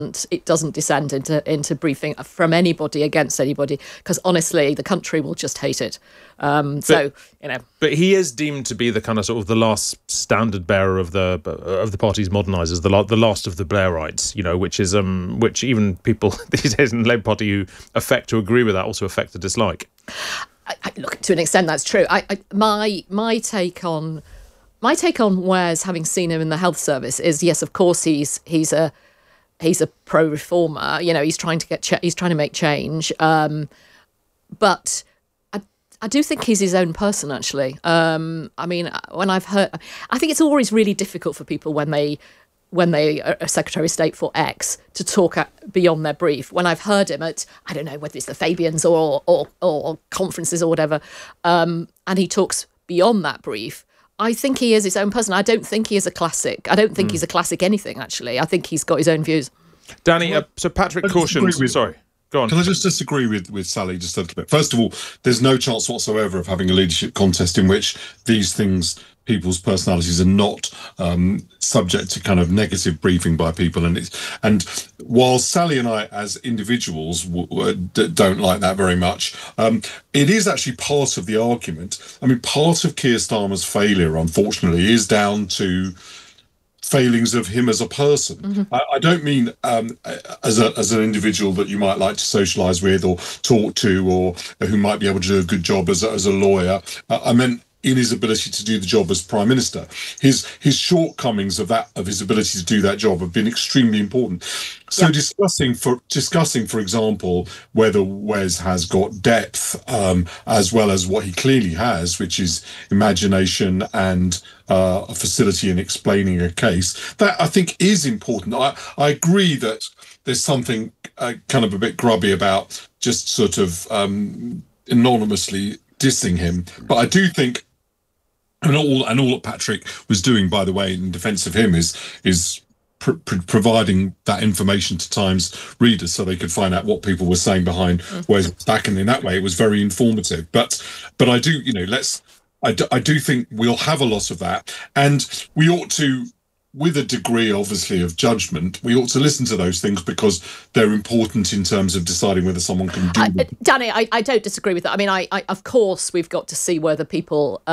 it doesn't descend into briefing from anybody against anybody, because honestly, the country will just hate it. But he is deemed to be the kind of sort of the last standard bearer of the party's modernisers, the last of the Blairites, which even people these days in the Labour Party who affect to agree with that also affect to dislike. Look, to an extent, that's true. My take on Wes, having seen him in the health service, is yes, of course he's a pro-reformer. He's trying to make change. But I do think he's his own person, actually. When I've heard, I think it's always really difficult for people when they are Secretary of State for X to talk beyond their brief. When I've heard him at, I don't know whether it's the Fabians or conferences or whatever, and he talks beyond that brief, I think he is his own person. I don't think he is a classic. I don't think he's a classic anything, actually. I think he's got his own views. Danny, so Patrick cautions... Sorry, go on. Can I just disagree with Sally just a little bit? First of all, there's no chance whatsoever of having a leadership contest in which these things, people's personalities, are not subject to kind of negative briefing by people. And while Sally and I, as individuals, don't like that very much, it is actually part of the argument. I mean, part of Keir Starmer's failure, unfortunately, is down to failings of him as a person. Mm-hmm. I don't mean as an individual that you might like to socialise with or talk to, or who might be able to do a good job as a lawyer. I meant in his ability to do the job as Prime Minister. His shortcomings of his ability to do that job have been extremely important. So discussing, for example, whether Wes has got depth, as well as what he clearly has, which is imagination and a facility in explaining a case, that I think is important. I agree that there's something kind of a bit grubby about just sort of anonymously dissing him, but I do think. And all that Patrick was doing, by the way, in defence of him, is providing that information to Times readers so they could find out what people were saying behind Wes' back, and in that way, it was very informative. But I do, I do think we'll have a lot of that, and we ought to, with a degree, obviously, of judgment, we ought to listen to those things because they're important in terms of deciding whether someone can do them. Danny, I don't disagree with that. I mean, I of course we've got to see whether people.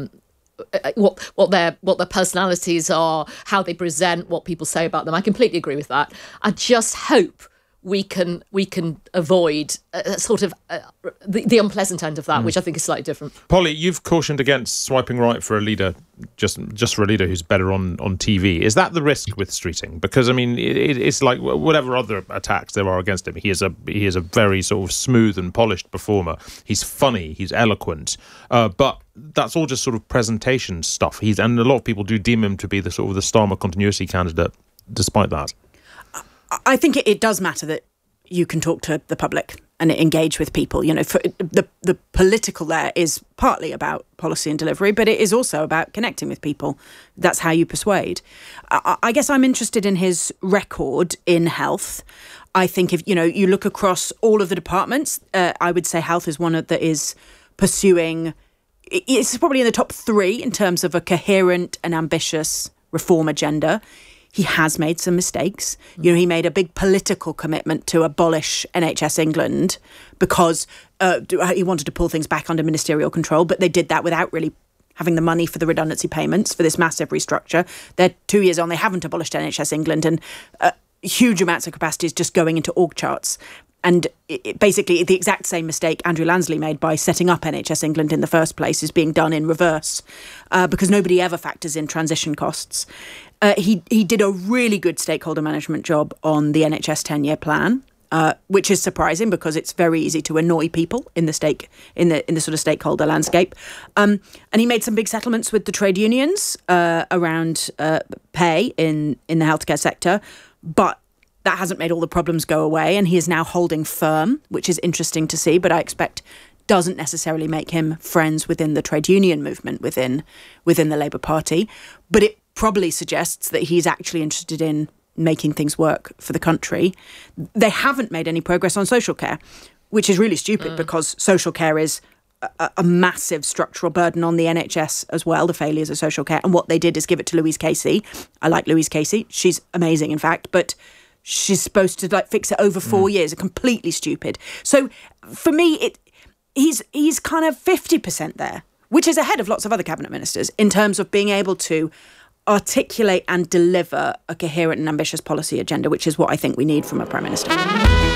What their personalities are, how they present, what people say about them. I completely agree with that. I just hope we can avoid sort of the unpleasant end of that, which I think is slightly different. Polly, you've cautioned against swiping right for a leader, just for a leader who's better on TV. Is that the risk with Streeting? Because I mean, it's like whatever other attacks there are against him, he is a very sort of smooth and polished performer. He's funny, he's eloquent, but that's all just sort of presentation stuff. And a lot of people do deem him to be the sort of the Starmer continuity candidate, despite that. I think it does matter that you can talk to the public and engage with people. For the political there is partly about policy and delivery, but it is also about connecting with people. That's how you persuade. I guess I'm interested in his record in health. I think if you look across all of the departments, I would say health is one that is pursuing. It's probably in the top 3 in terms of a coherent and ambitious reform agenda. He has made some mistakes. He made a big political commitment to abolish NHS England because he wanted to pull things back under ministerial control, but they did that without really having the money for the redundancy payments for this massive restructure. They're 2 years on, they haven't abolished NHS England, and huge amounts of capacity is just going into org charts. And basically the exact same mistake Andrew Lansley made by setting up NHS England in the first place is being done in reverse because nobody ever factors in transition costs. He did a really good stakeholder management job on the NHS 10-year plan, which is surprising because it's very easy to annoy people in the sort of stakeholder landscape. And he made some big settlements with the trade unions around pay in the healthcare sector, but that hasn't made all the problems go away, and he is now holding firm, which is interesting to see, but I expect doesn't necessarily make him friends within the trade union movement within the Labour Party. But it probably suggests that he's actually interested in making things work for the country. They haven't made any progress on social care, which is really stupid because social care is a massive structural burden on the NHS as well, the failures of social care. And what they did is give it to Louise Casey. I like Louise Casey. She's amazing, in fact, but she's supposed to fix it over 4 years. Are completely stupid. So for me, he's kind of 50% there, which is ahead of lots of other cabinet ministers in terms of being able to articulate and deliver a coherent and ambitious policy agenda, which is what I think we need from a prime minister.